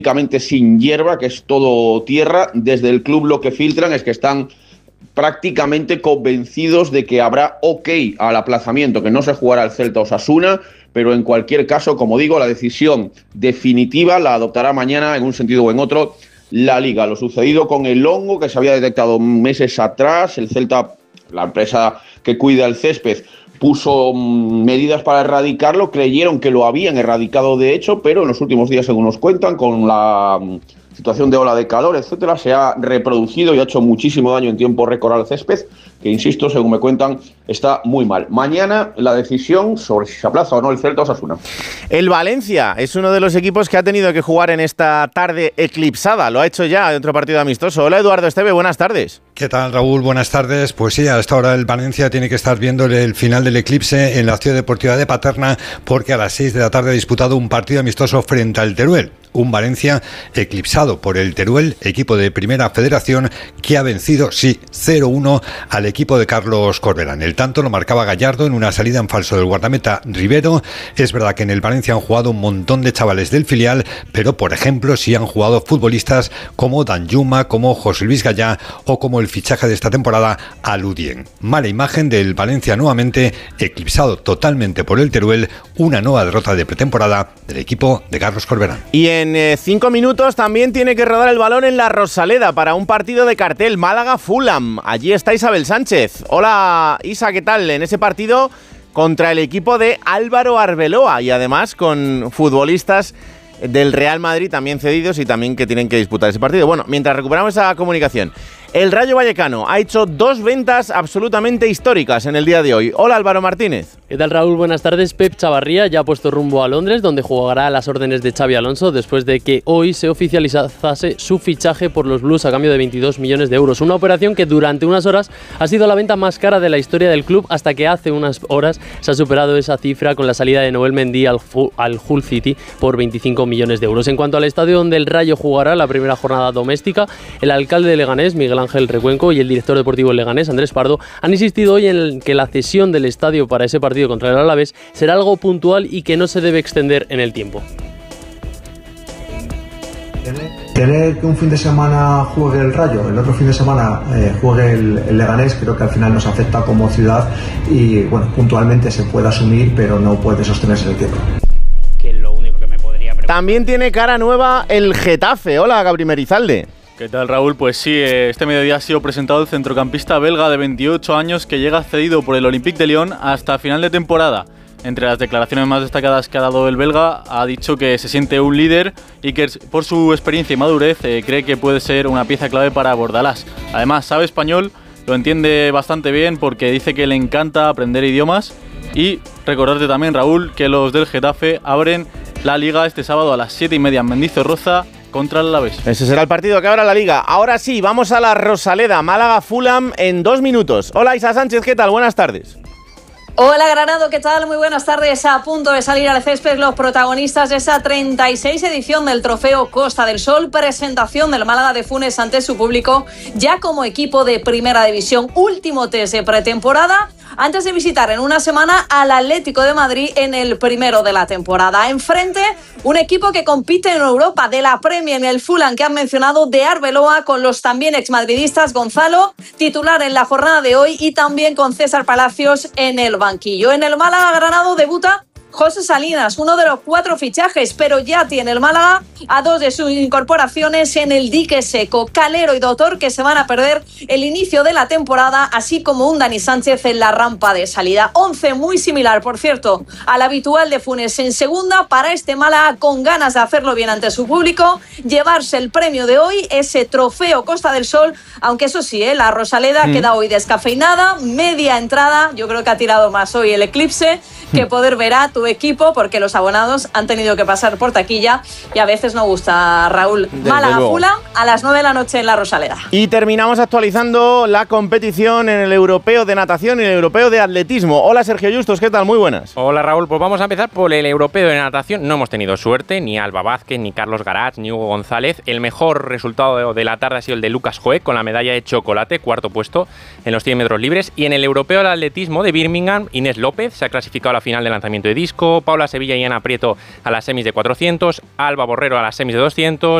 prácticamente sin hierba, que es todo tierra. Desde el club lo que filtran es que están prácticamente convencidos de que habrá ok al aplazamiento, que no se jugará el Celta-Osasuna, pero en cualquier caso, como digo, la decisión definitiva la adoptará mañana, en un sentido o en otro, la Liga. Lo sucedido con el hongo, que se había detectado meses atrás, el Celta, la empresa que cuida el césped, puso medidas para erradicarlo, creyeron que lo habían erradicado de hecho, pero en los últimos días, según nos cuentan, con la situación de ola de calor, etcétera, se ha reproducido y ha hecho muchísimo daño en tiempo récord al césped, que insisto, según me cuentan, está muy mal. Mañana la decisión sobre si se aplaza o no el Celta-Osasuna. El Valencia es uno de los equipos que ha tenido que jugar en esta tarde eclipsada, lo ha hecho ya en otro partido amistoso. Hola Eduardo Esteve, buenas tardes. ¿Qué tal, Raúl? Buenas tardes. Pues sí, a esta hora el Valencia tiene que estar viendo el final del eclipse en la Ciudad Deportiva de Paterna, porque a las 6 de la tarde ha disputado un partido amistoso frente al Teruel. Un Valencia eclipsado por el Teruel, equipo de Primera Federación, que ha vencido, sí, 0-1 al equipo de Carlos Corberán. El tanto lo marcaba Gallardo en una salida en falso del guardameta Rivero. Es verdad que en el Valencia han jugado un montón de chavales del filial, pero por ejemplo sí han jugado futbolistas como Danjuma, como José Luis Gallá o como el fichaje de esta temporada Aludien. Mala imagen del Valencia nuevamente, eclipsado totalmente por el Teruel, una nueva derrota de pretemporada del equipo de Carlos Corberán. Y en 5 minutos también tiene que rodar el balón en la Rosaleda para un partido de cartel, Málaga-Fulham. Allí está Isabel Sánchez. Hola Isa, ¿qué tal? En ese partido contra el equipo de Álvaro Arbeloa y además con futbolistas del Real Madrid también cedidos y también que tienen que disputar ese partido. Bueno, mientras recuperamos esa comunicación, el Rayo Vallecano ha hecho 2 ventas absolutamente históricas en el día de hoy. Hola Álvaro Martínez. ¿Qué tal, Raúl? Buenas tardes. Pep Chavarría ya ha puesto rumbo a Londres, donde jugará a las órdenes de Xabi Alonso después de que hoy se oficializase su fichaje por los Blues a cambio de 22 millones de euros. Una operación que durante unas horas ha sido la venta más cara de la historia del club, hasta que hace unas horas se ha superado esa cifra con la salida de Noel Mendy al Hull City por 25 millones de euros. En cuanto al estadio donde el Rayo jugará la primera jornada doméstica, el alcalde de Leganés, Miguel Ángel Recuenco, y el director deportivo de Leganés, Andrés Pardo, han insistido hoy en que la cesión del estadio para ese partido contra el Alavés será algo puntual y que no se debe extender en el tiempo. Tener que un fin de semana juegue el Rayo, el otro fin de semana juegue el Leganés, creo que al final nos afecta como ciudad y bueno, puntualmente se puede asumir, pero no puede sostenerse en el tiempo. También tiene cara nueva el Getafe. Hola Gabri Merizalde. ¿Qué tal, Raúl? Pues sí, este mediodía ha sido presentado el centrocampista belga de 28 años que llega cedido por el Olympique de Lyon hasta final de temporada. Entre las declaraciones más destacadas que ha dado el belga, ha dicho que se siente un líder y que por su experiencia y madurez cree que puede ser una pieza clave para Bordalás. Además, sabe español, lo entiende bastante bien porque dice que le encanta aprender idiomas. Y recordarte también, Raúl, que los del Getafe abren la Liga este sábado a las 7:30 en Mendizorroza contra el Alavés. Ese será el partido que abra la Liga. Ahora sí, vamos a la Rosaleda, Málaga-Fulham en 2 minutos. Hola Isa Sánchez, ¿qué tal? Buenas tardes. Hola Granado, ¿qué tal? Muy buenas tardes. A punto de salir al césped los protagonistas de esa 36 edición del Trofeo Costa del Sol, presentación del Málaga de Funes ante su público, ya como equipo de Primera División, último test de pretemporada, antes de visitar en una semana al Atlético de Madrid en el primero de la temporada. Enfrente, un equipo que compite en Europa, de la Premier, en el Fulham que han mencionado, de Arbeloa, con los también exmadridistas Gonzalo, titular en la jornada de hoy, y también con César Palacios en el banquillo. En el Málaga Granado debuta José Salinas, uno de los 4 fichajes, pero ya tiene el Málaga a 2 de sus incorporaciones en el dique seco. Calero y Doctor, que se van a perder el inicio de la temporada, así como un Dani Sánchez en la rampa de salida. 11 muy similar, por cierto, al habitual de Funes en segunda, para este Málaga con ganas de hacerlo bien ante su público, llevarse el premio de hoy, ese Trofeo Costa del Sol, aunque eso sí, la Rosaleda queda hoy descafeinada, media entrada. Yo creo que ha tirado más hoy el eclipse que poder ver a tu equipo, porque los abonados han tenido que pasar por taquilla y a veces no gusta, Raúl. Málaga-Fulham a las 9 de la noche en la Rosaleda. Y terminamos actualizando la competición en el Europeo de Natación y el Europeo de Atletismo. Hola Sergio Justos, ¿qué tal? Muy buenas. Hola Raúl, pues vamos a empezar por el Europeo de Natación. No hemos tenido suerte, ni Alba Vázquez, ni Carlos Garat, ni Hugo González. El mejor resultado de la tarde ha sido el de Lucas Joe, con la medalla de chocolate, 4º puesto en los 100 metros libres. Y en el Europeo de Atletismo de Birmingham, Inés López se ha clasificado a la final de lanzamiento de disco. Francisco, Paula Sevilla y Ana Prieto a las semis de 400, Alba Borrero a las semis de 200,